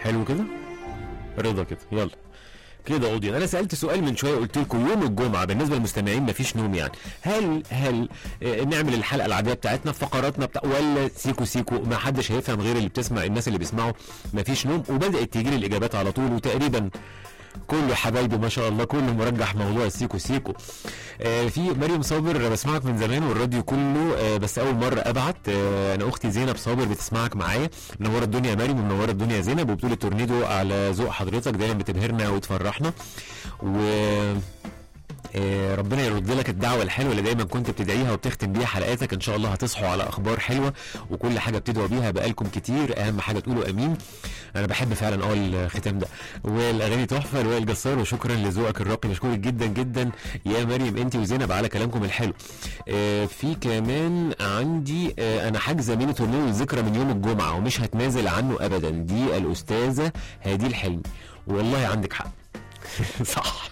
حلو كده، رضا كده، يلا كده اودين. انا سالت سؤال من شويه، قلت لكم يوم الجمعه بالنسبه للمستمعين مفيش نوم يعني، هل نعمل الحلقه العاديه بتاعتنا في فقراتنا ولا سيكو سيكو؟ ما حدش هيفهم غير اللي بتسمع، الناس اللي بيسمعوا مفيش نوم. وبدات تيجي لي الاجابات على طول، وتقريبا كله حبايبي ما شاء الله، كله مرجح موضوع السيكو سيكو. في مريم صابر، بسمعك من زمان والراديو كله، بس اول مره ابعت. انا اختي زينب صابر بتسمعك معايا، منوره الدنيا يا مريم ومنوره الدنيا يا زينب، وبتقول التورنيدو على ذوق حضرتك دايما بتبهرنا وتفرحنا، و ربنا يرد لك الدعوه الحلوه اللي دايما كنت بتدعيها وبتختم بيها حلقاتك. ان شاء الله هتصحوا على اخبار حلوه، وكل حاجه بتدعوا بيها بقالكم كتير، اهم حاجه تقولوا امين. انا بحب فعلا الختام ده، والاغاني تحفه لوائل جسار، وشكرا لذوقك الراقي، بشكرك جدا جدا يا مريم انت وزينب على كلامكم الحلو. في كمان عندي انا حاجزه ميني تورنيدو الذكرى من يوم الجمعه ومش هتنازل عنه ابدا، دي الاستاذه هادي الحلمي. والله عندك حق صح.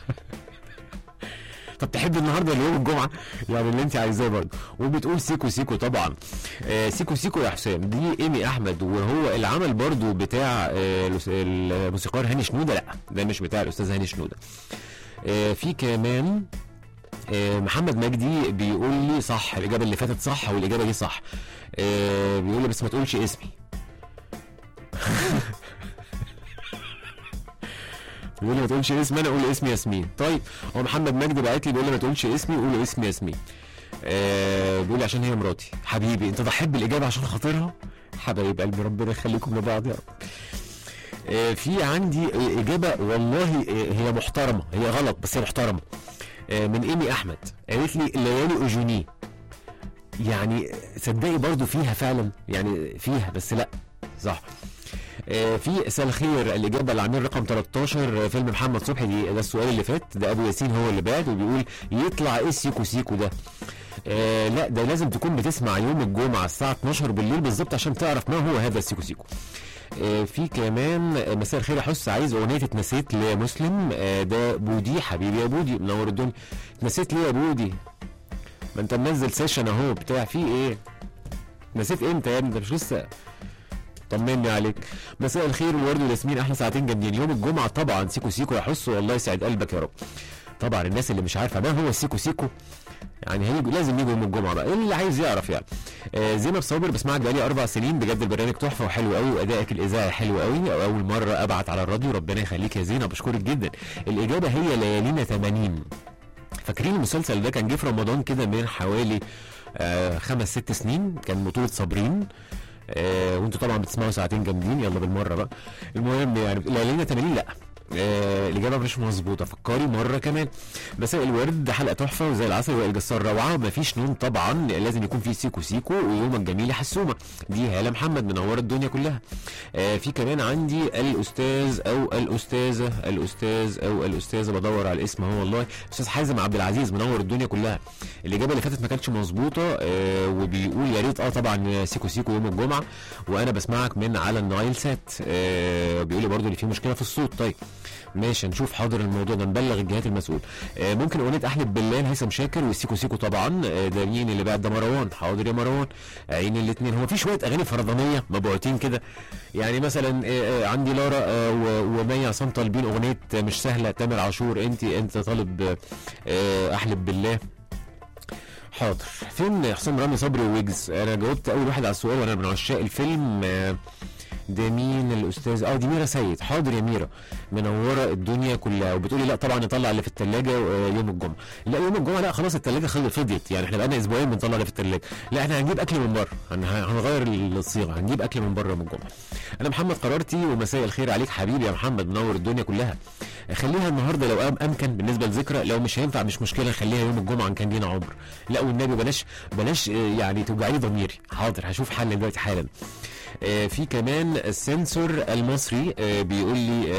طب تحب النهارده اليوم الجمعه يعني اللي انت عايزاه برضه، وبتقول سيكو سيكو طبعا. سيكو سيكو يا حسام، دي ايمي احمد، وهو العمل برضه بتاع الموسيقار هاني شنوده، لا ده مش بتاع الاستاذ هاني شنوده. في كمان محمد مجدي بيقول لي صح، الاجابه اللي فاتت صح والاجابه دي صح. بيقول لي بس ما تقولش اسمي. بيقول لي ما تقولش اسمي، انا اقول اسمي ياسمين. طيب هو محمد مجدي بعت لي بيقول لي ما تقولش اسمي، قول اسمي ياسمين. بيقول لي عشان هي مراتي. حبيبي انت ضحيت بالاجابه عشان خاطرها، حبايب قلبي ربنا يخليكم لبعض يا رب. في عندي اجابه والله هي محترمه، هي غلط بس هي محترمه، من ايمي احمد، قالت لي ليالي اوجوني. يعني صدقي برضو فيها فعلا، يعني فيها بس لا صح. في مساء الخير، الاجابه العميل رقم 13 فيلم محمد صبحي، ده السؤال اللي فات، ده ابو ياسين هو اللي بعد وبيقول يطلع ايه السيكو سيكو ده. لا ده لازم تكون بتسمع يوم الجمعه الساعه 12 بالليل بالظبط عشان تعرف ما هو هذا السيكو سيكو. في كمان مساء الخير يا حس، عايز اغنيه اتنسيت لمسلم. ده بودي حبيبي يا بودي منور الدنيا. اتنسيت ليه يا بودي؟ ما انت منزل سيشن اهو بتاع فيه ايه؟ نسيت امتى يا ابني؟ ده مش لسه طمني عليك. مساء الخير وورد وياسمين، احلى ساعتين جامدين يوم الجمعه طبعا سيكو سيكو يا حس، والله يسعد قلبك يا رب. طبعا الناس اللي مش عارفه ما هو السيكو سيكو يعني هيجوا لازم يجوا يوم الجمعه بقى اللي عايز يعرف يعني. زينب صابر، بسمعك بقالي 4 سنين، بجد البرنامج تحفه وحلو قوي، وادائك الاذاعي حلو قوي، اول مره ابعت على الراديو، ربنا يخليك يا زينب، بشكرك جدا. الاجابه هي ليالينا 80. فاكرين المسلسل ده كان جه في رمضان كده من حوالي 5-6 سنين، كان بطوله صابرين. وانتوا طبعا بتسمعوا ساعتين جامدين، يلا بالمره بقى. المهم يعني ليالينا 80 لا، الاجابه مش مظبوطه، فكري مره كمان. مساء الورد، حلقه تحفه وزي العسل، وائل جسار روعه، مفيش نوم طبعا، لازم يكون في سيكو سيكو ويومك جميل يا حسومه، دي هاله محمد منوره الدنيا كلها. في كمان عندي الاستاذ او الاستاذه بدور على الاسم اهو، والله استاذ حازم عبد العزيز منور الدنيا كلها. الاجابه اللي فاتت ما كانتش مظبوطه، وبيقول يا ريت طبعا سيكو سيكو يوم الجمعه، وانا بسمعك من على النايل سات. بيقول لي برده اللي فيه مشكله في الصوت. طيب ماشي نشوف حاضر الموضوع ده، نبلغ الجهات المسؤول. ممكن اغنيه احلف بالله هيثم شاكر والسيكو سيكو طبعا. ده مين اللي بعد ده؟ مروان. حاضر يا مروان، عين الاثنين. هو في شويه اغاني فرضانيه مبعوتين كده يعني، مثلا عندي لارا ومي عصام طالبين اغنيه مش سهله، تامر عاشور انت طالب احلف بالله. حاضر. فين حسام رامي صبري وويجز؟ انا جاوبت اول واحد على السؤال وانا من عشاق الفيلم. ده مين الاستاذ؟ دي ميرا سيد. حاضر يا ميرا منوره الدنيا كلها، وبتقولي لا طبعا نطلع اللي في الثلاجه يوم الجمعه. لا يوم الجمعه لا خلاص، الثلاجه فضيت يعني، احنا بقالنا اسبوعين بنطلع اللي في الثلاجه. لا احنا هنجيب اكل من بره، هنغير الصيغه، هنجيب اكل من بره يوم الجمعه. انا محمد قرارتي، ومساء الخير عليك حبيبي يا محمد منور الدنيا كلها. خليها النهارده لو امكن بالنسبه لذكرى، لو مش هينفع مش مشكله نخليها يوم الجمعه ان كان لينا عمر. لا والنبي بلاش يعني توجعي ضميري. حاضر هشوف حل دلوقتي حالا. في كمان السنسور المصري بيقول لي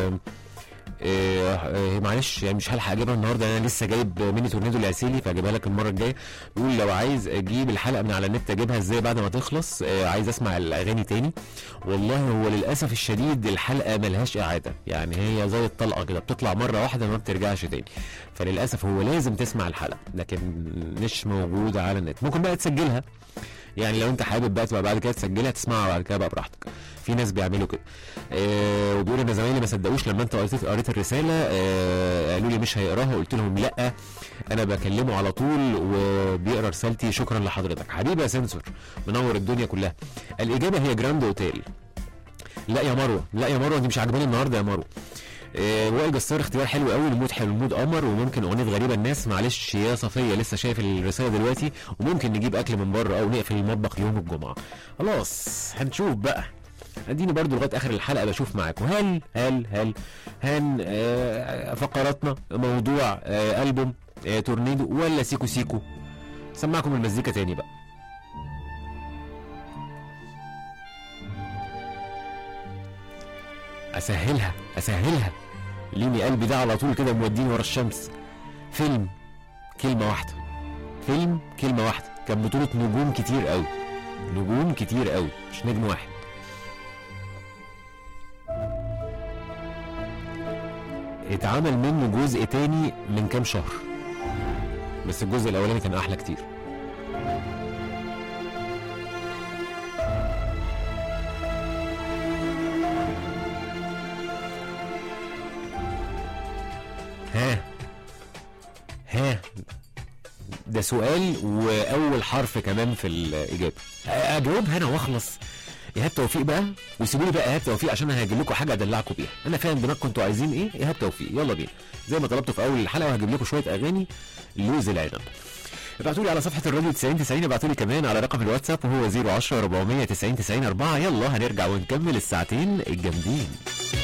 معلش يعني مش هلحق اجيبها النهارده، انا لسه جايب ميني تورنيدو العسيلي فاجيبها لك المره الجايه. بيقول لو عايز اجيب الحلقه من على النت اجيبها ازاي بعد ما تخلص؟ عايز اسمع الاغاني تاني. والله هو للاسف الشديد الحلقه ملهاش اعاده، يعني هي زي الطلقه كده بتطلع مره واحده ما بترجعش تاني، فللاسف هو لازم تسمع الحلقه لكن مش موجوده على النت. ممكن بقى تسجلها يعني، لو انت حابب بقى تبقى بعد كده تسجلها تسمعها بعد كده بقى براحتك. في ناس بيعملوا كده. وبيقول ان زمايلي ما صدقوش لما انت قريت الرساله، قالوا لي مش هيقراها، قلت لهم لا انا بكلمه على طول وبيقرا رسالتي. شكرا لحضرتك حبيبي يا سنسور، منور الدنيا كلها. الاجابه هي جراند اوتيل. لا يا مروه، لا يا مروه، دي مش عاجباني النهارده يا مروه. وائل جسار اختيار حلو قوي، المود حلو، المود قمر، وممكن اغنيه غريبه الناس. معلش يا صفيه لسه شايف الرساله دلوقتي، وممكن نجيب اكل من بره او نقفل المطبخ يوم الجمعه. خلاص هنشوف بقى، اديني برضو لغايه اخر الحلقه بشوف معاكم هل فقراتنا موضوع البوم تورنيدو ولا سيكو سيكو. سمعكم المزيكا تاني بقى. اسهلها ليني قلبي ده على طول كده موديني ورا الشمس. فيلم كلمه واحده، فيلم كلمه واحده، كان بطوله نجوم كتير قوي، مش نجم واحد. اتعمل منه جزء تاني من كام شهر، بس الجزء الاولاني كان احلى كتير. ها ده سؤال واول حرف كمان في الاجابه. اجاوبها انا واخلص. ايهاب توفيق بقى، وسيبوا لي بقى ايهاب توفيق عشان انا هجيب لكم حاجه ادلعكم بيها. انا فاهم دماغكم انتوا عايزين ايه. ايهاب توفيق يلا بينا زي ما طلبتوا في اول الحلقه، وهجيب لكم شويه اغاني لوز العنب. ابعتوا لي على صفحه الراديو 9090، ابعتوا لي كمان على رقم الواتساب وهو 010 490 90 4. يلا هنرجع ونكمل الساعتين الجامدين.